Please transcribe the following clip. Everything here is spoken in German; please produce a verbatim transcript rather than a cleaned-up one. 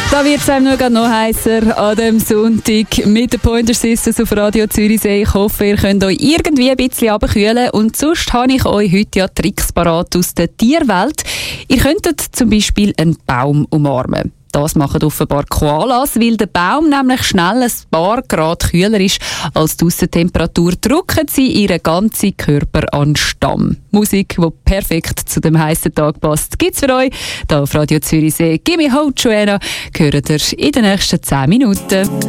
Da wird es einem noch, noch heißer an dem Sonntag mit den Pointer Sisters auf Radio Zürichsee. Ich hoffe, ihr könnt euch irgendwie ein bisschen abkühlen. Und sonst habe ich euch heute ja Tricks parat aus der Tierwelt. Ihr könntet zum Beispiel einen Baum umarmen. Das machen offenbar Koalas, weil der Baum nämlich schnell ein paar Grad kühler ist als die Aussentemperatur. Drücken sie ihren ganzen Körper an den Stamm. Musik, die perfekt zu dem heißen Tag passt, gibt's für euch hier auf Radio Zürichsee. Gimme Hold, Joanna, hört ihr in den nächsten zehn Minuten.